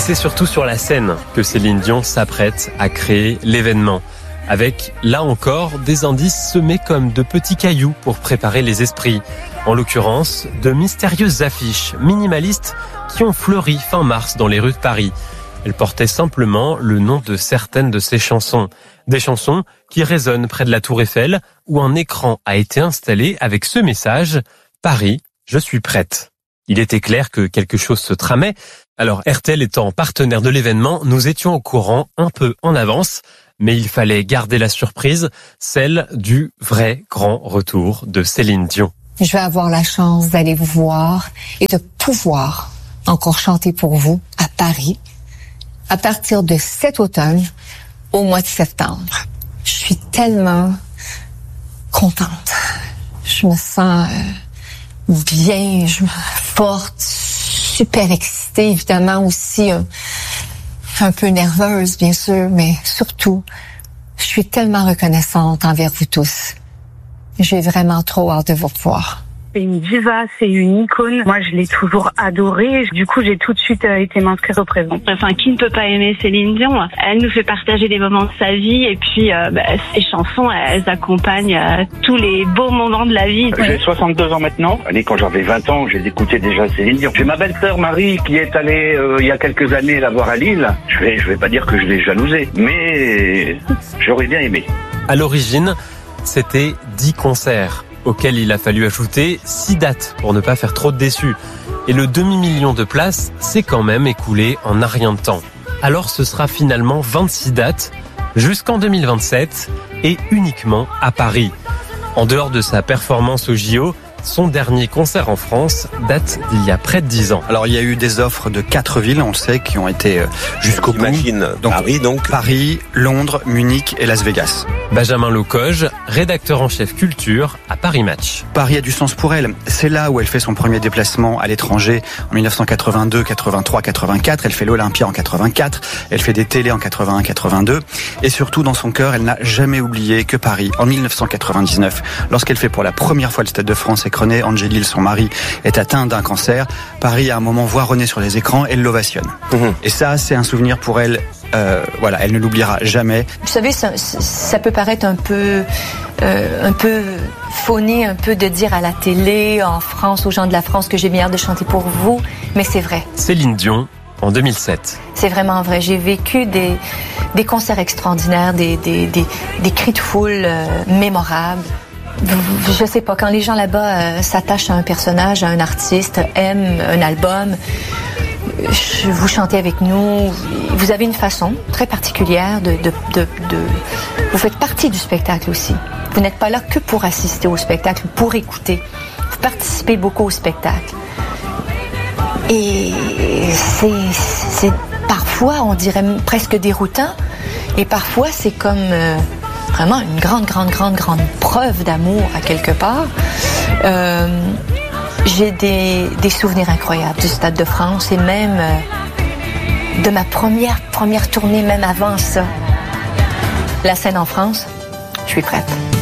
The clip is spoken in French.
c'est surtout sur la scène que Céline Dion s'apprête à créer l'événement. Avec, là encore, des indices semés comme de petits cailloux pour préparer les esprits. En l'occurrence, de mystérieuses affiches minimalistes qui ont fleuri fin mars dans les rues de Paris. Elles portaient simplement le nom de certaines de ses chansons. Des chansons qui résonnent près de la Tour Eiffel, où un écran a été installé avec ce message « Paris, je suis prête ». Il était clair que quelque chose se tramait. Alors RTL étant partenaire de l'événement, nous étions au courant un peu en avance. Mais il fallait garder la surprise, celle du vrai grand retour de Céline Dion. Je vais avoir la chance d'aller vous voir et de pouvoir encore chanter pour vous à Paris à partir de cet automne au mois de septembre. Je suis tellement contente. Je me sens bien, forte, super excitée, évidemment aussi un peu nerveuse, bien sûr, mais surtout, je suis tellement reconnaissante envers vous tous. J'ai vraiment trop hâte de vous revoir. C'est une diva, c'est une icône. Moi, je l'ai toujours adorée. Du coup, j'ai tout de suite été m'inscrire au présent. Enfin, qui ne peut pas aimer Céline Dion? Elle nous fait partager des moments de sa vie et puis ses chansons, elles accompagnent tous les beaux moments de la vie. J'ai 62 ans maintenant. Allez, quand j'avais 20 ans, j'ai écouté déjà Céline Dion. J'ai ma belle-sœur Marie qui est allée il y a quelques années la voir à Lille. Je vais pas dire que je l'ai jalousée, mais j'aurais bien aimé. À l'origine, c'était 10 concerts. Auquel il a fallu ajouter 6 dates pour ne pas faire trop de déçus. Et le demi-million de places s'est quand même écoulé en un rien de temps. Alors ce sera finalement 26 dates jusqu'en 2027 et uniquement à Paris. En dehors de sa performance au JO, son dernier concert en France date d'il y a près de 10 ans. Alors il y a eu des offres de 4 villes, on le sait, qui ont été jusqu'au bout. Paris, Londres, Munich et Las Vegas. Benjamin Locoge, rédacteur en chef culture à Paris Match. Paris a du sens pour elle. C'est là où elle fait son premier déplacement à l'étranger en 1982, 83, 84. Elle fait l'Olympia en 84. Elle fait des télés en 81, 82. Et surtout, dans son cœur, elle n'a jamais oublié que Paris, en 1999, lorsqu'elle fait pour la première fois le Stade de France et que René Angélil, son mari, est atteint d'un cancer, Paris, à un moment, voit René sur les écrans et l'ovationne. Et ça, c'est un souvenir pour elle. Elle ne l'oubliera jamais. Vous savez, ça peut paraître un peu phoné, un peu de dire à la télé, en France, aux gens de la France, que j'ai bien hâte de chanter pour vous, mais c'est vrai. Céline Dion, en 2007. C'est vraiment vrai. J'ai vécu des concerts extraordinaires, des cris de foule mémorables. Je sais pas, quand les gens là-bas s'attachent à un personnage, à un artiste, aiment un album, vous chantez avec nous, vous avez une façon très particulière de vous faites partie du spectacle aussi. Vous n'êtes pas là que pour assister au spectacle, pour écouter. Vous participez beaucoup au spectacle. Et c'est parfois, on dirait presque déroutant, et parfois c'est comme vraiment une grande preuve d'amour à quelque part. J'ai des souvenirs incroyables du Stade de France et même de ma première tournée, même avant ça. La scène en France, je suis prête.